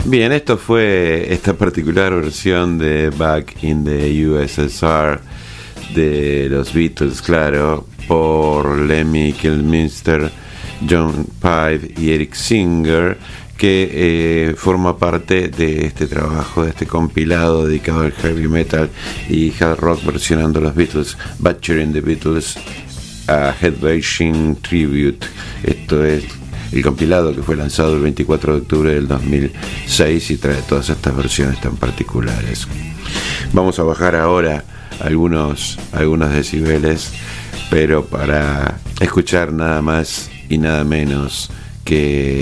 Bien, esto fue esta particular versión de Back in the USSR de los Beatles, claro, por Lemmy Kilmister, John Pyne y Eric Singer, que forma parte de este trabajo, de este compilado dedicado al heavy metal y hard rock versionando los Beatles, Butchering the Beatles, a Headbashing Tribute. Esto es el compilado que fue lanzado el 24 de octubre del 2006 y trae todas estas versiones tan particulares. Vamos a bajar ahora algunos decibeles, pero para escuchar nada más y nada menos que